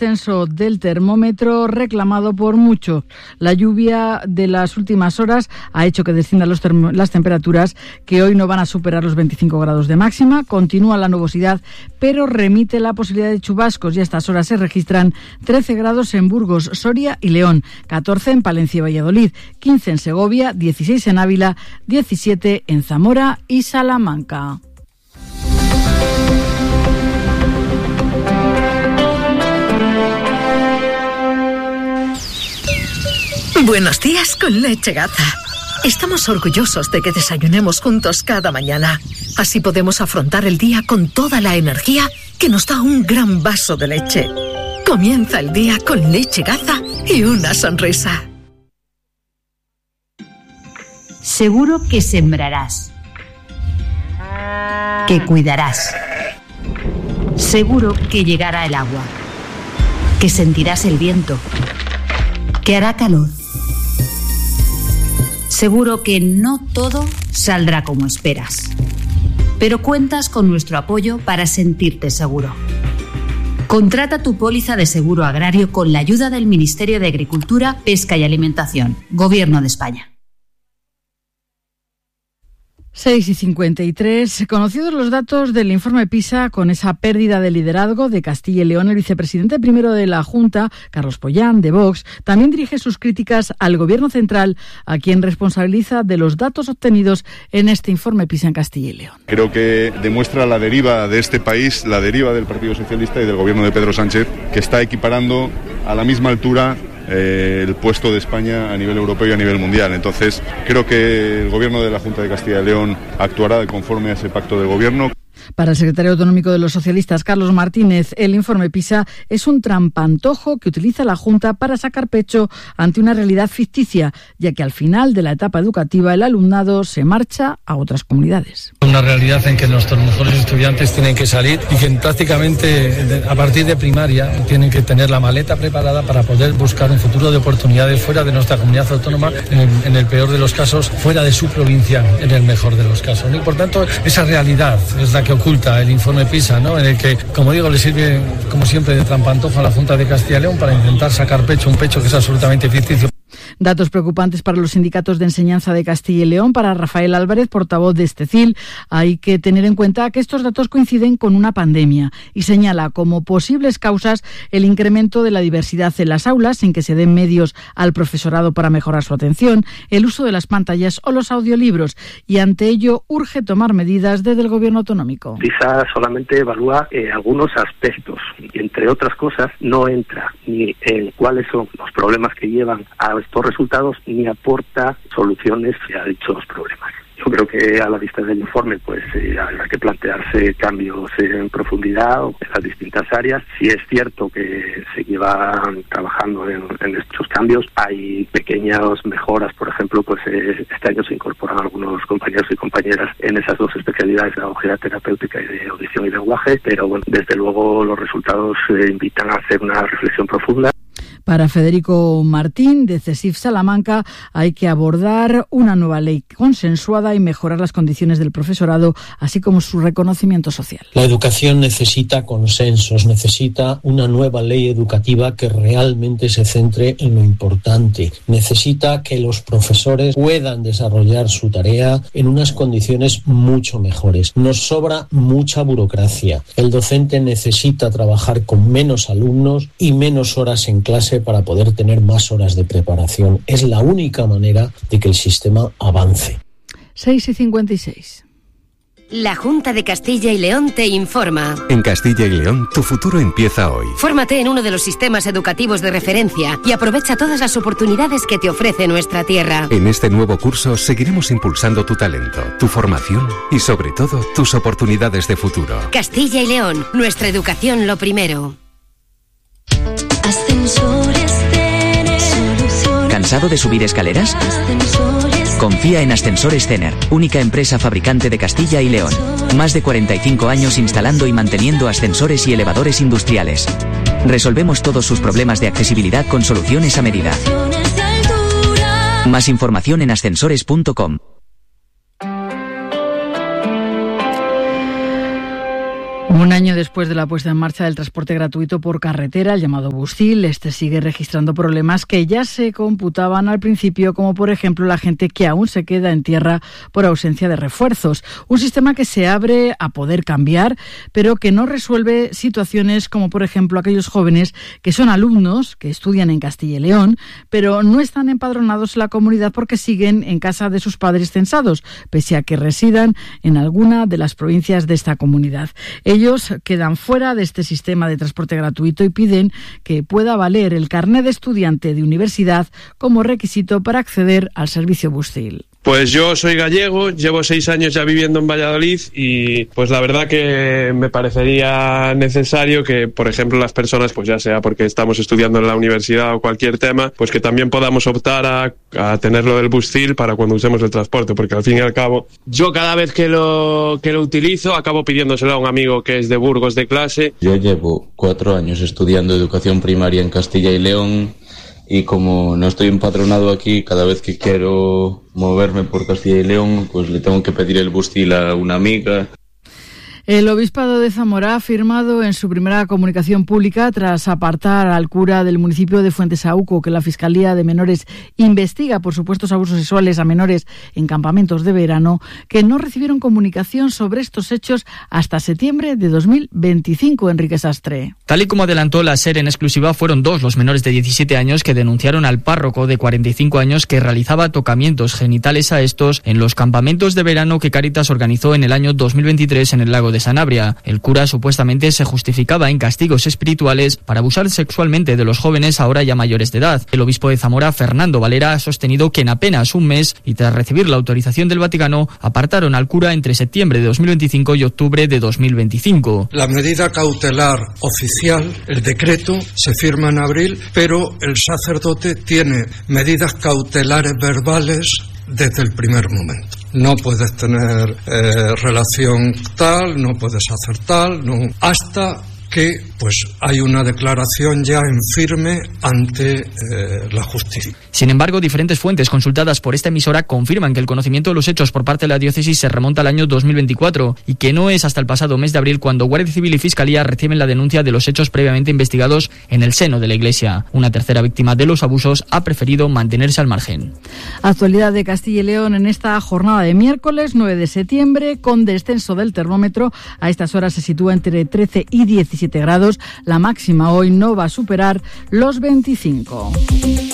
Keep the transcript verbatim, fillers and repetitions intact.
descenso del termómetro reclamado por muchos. La lluvia de las últimas horas ha hecho que desciendan los termo- las temperaturas, que hoy no van a superar los veinticinco grados de máxima. Continúa la nubosidad, pero remite la posibilidad de chubascos, y a estas horas se registran trece grados en Burgos, Soria y León, catorce en Palencia y Valladolid, quince en Segovia, dieciséis en Ávila, diecisiete en Zamora y Salamanca. Buenos días con Leche Gaza. Estamos orgullosos de que desayunemos juntos cada mañana. Así podemos afrontar el día con toda la energía que nos da un gran vaso de leche. Comienza el día con Leche Gaza y una sonrisa. Seguro que sembrarás, que cuidarás. Seguro que llegará el agua, que sentirás el viento, que hará calor. Seguro que no todo saldrá como esperas, pero cuentas con nuestro apoyo para sentirte seguro. Contrata tu póliza de seguro agrario con la ayuda del Ministerio de Agricultura, Pesca y Alimentación, Gobierno de España. seis y cincuenta y tres. Conocidos los datos del informe PISA, con esa pérdida de liderazgo de Castilla y León, el vicepresidente primero de la Junta, Carlos Pollán, de Vox, también dirige sus críticas al Gobierno central, a quien responsabiliza de los datos obtenidos en este informe PISA en Castilla y León. Creo que demuestra la deriva de este país, la deriva del Partido Socialista y del Gobierno de Pedro Sánchez, que está equiparando a la misma altura Eh, el puesto de España a nivel europeo y a nivel mundial. Entonces, creo que el Gobierno de la Junta de Castilla y León actuará conforme a ese pacto de gobierno. Para el secretario autonómico de los socialistas, Carlos Martínez, el informe PISA es un trampantojo que utiliza la Junta para sacar pecho ante una realidad ficticia, ya que al final de la etapa educativa el alumnado se marcha a otras comunidades. Una realidad en que nuestros mejores estudiantes tienen que salir y que prácticamente a partir de primaria tienen que tener la maleta preparada para poder buscar un futuro de oportunidades fuera de nuestra comunidad autónoma, en el, en el peor de los casos, fuera de su provincia, en el mejor de los casos, ¿no? Y por tanto, esa realidad es la que oculta el informe PISA, ¿no? En el que, como digo, le sirve, como siempre, de trampantojo a la Junta de Castilla y León para intentar sacar pecho, un pecho que es absolutamente ficticio. Datos preocupantes para los sindicatos de enseñanza de Castilla y León. Para Rafael Álvarez, portavoz de Estecil, hay que tener en cuenta que estos datos coinciden con una pandemia y señala como posibles causas el incremento de la diversidad en las aulas sin que se den medios al profesorado para mejorar su atención, el uso de las pantallas o los audiolibros, y ante ello urge tomar medidas desde el Gobierno autonómico. PISA solamente evalúa eh, algunos aspectos y, entre otras cosas, no entra ni en cuáles son los problemas que llevan a estos resultados ni aporta soluciones a dichos problemas. Yo creo que a la vista del informe pues eh, habrá que plantearse cambios en profundidad en las distintas áreas. Si es cierto que se llevan trabajando en, en estos cambios, hay pequeñas mejoras. Por ejemplo, pues eh, este año se incorporan algunos compañeros y compañeras en esas dos especialidades, pedagogía terapéutica y de audición y lenguaje, pero bueno, desde luego los resultados eh, invitan a hacer una reflexión profunda. Para Federico Martín, de CESIF Salamanca, hay que abordar una nueva ley consensuada y mejorar las condiciones del profesorado, así como su reconocimiento social. La educación necesita consensos, necesita una nueva ley educativa que realmente se centre en lo importante. Necesita que los profesores puedan desarrollar su tarea en unas condiciones mucho mejores. Nos sobra mucha burocracia. El docente necesita trabajar con menos alumnos y menos horas en clase para poder tener más horas de preparación. Es la única manera de que el sistema avance. seis y cincuenta y seis. La Junta de Castilla y León te informa. En Castilla y León, tu futuro empieza hoy. Fórmate en uno de los sistemas educativos de referencia y aprovecha todas las oportunidades que te ofrece nuestra tierra. En este nuevo curso seguiremos impulsando tu talento, tu formación y, sobre todo, tus oportunidades de futuro. Castilla y León, nuestra educación lo primero. Ascensores Cener. ¿Cansado de subir escaleras? Ascensores. Confía en Ascensores Cener, única empresa fabricante de Castilla y León. Más de cuarenta y cinco años instalando y manteniendo ascensores y elevadores industriales. Resolvemos todos sus problemas de accesibilidad con soluciones a medida. Más información en ascensores punto com. Un año después de la puesta en marcha del transporte gratuito por carretera, el llamado Bustil, este sigue registrando problemas que ya se computaban al principio, como por ejemplo la gente que aún se queda en tierra por ausencia de refuerzos. Un sistema que se abre a poder cambiar, pero que no resuelve situaciones como por ejemplo aquellos jóvenes que son alumnos, que estudian en Castilla y León, pero no están empadronados en la comunidad porque siguen en casa de sus padres censados, pese a que residan en alguna de las provincias de esta comunidad. Ellos quedan fuera de este sistema de transporte gratuito y piden que pueda valer el carnet de estudiante de universidad como requisito para acceder al servicio Bustil. Pues yo soy gallego, llevo seis años ya viviendo en Valladolid y pues la verdad que me parecería necesario que, por ejemplo, las personas, pues ya sea porque estamos estudiando en la universidad o cualquier tema, pues que también podamos optar a, a tener lo del Bustil para cuando usemos el transporte, porque al fin y al cabo, yo cada vez que lo, que lo utilizo acabo pidiéndoselo a un amigo que es de Burgos de clase. Yo llevo cuatro años estudiando educación primaria en Castilla y León. Y como no estoy empadronado aquí, cada vez que quiero moverme por Castilla y León, pues le tengo que pedir el Bustil a una amiga. El Obispado de Zamora ha firmado en su primera comunicación pública, tras apartar al cura del municipio de Fuentesauco, que la Fiscalía de Menores investiga por supuestos abusos sexuales a menores en campamentos de verano, que no recibieron comunicación sobre estos hechos hasta septiembre de dos mil veinticinco. Enrique Sastre. Tal y como adelantó la SER en exclusiva, fueron dos los menores de diecisiete años que denunciaron al párroco de cuarenta y cinco años que realizaba tocamientos genitales a estos en los campamentos de verano que Cáritas organizó en el año dos mil veintitrés en el lago de Sanabria. El cura supuestamente se justificaba en castigos espirituales para abusar sexualmente de los jóvenes ahora ya mayores de edad. El obispo de Zamora, Fernando Valera, ha sostenido que en apenas un mes y tras recibir la autorización del Vaticano, apartaron al cura entre septiembre de dos mil veinticinco y octubre de dos mil veinticinco. La medida cautelar oficial, el decreto, se firma en abril, pero el sacerdote tiene medidas cautelares verbales desde el primer momento. No puedes tener eh, relación tal, no puedes hacer tal, no, hasta que pues hay una declaración ya en firme ante eh, la justicia. Sin embargo, diferentes fuentes consultadas por esta emisora confirman que el conocimiento de los hechos por parte de la diócesis se remonta al año dos mil veinticuatro y que no es hasta el pasado mes de abril cuando Guardia Civil y Fiscalía reciben la denuncia de los hechos previamente investigados en el seno de la Iglesia. Una tercera víctima de los abusos ha preferido mantenerse al margen. Actualidad de Castilla y León en esta jornada de miércoles nueve de septiembre, con descenso del termómetro. A estas horas se sitúa entre trece y diecisiete grados. La máxima hoy no va a superar los veinticinco.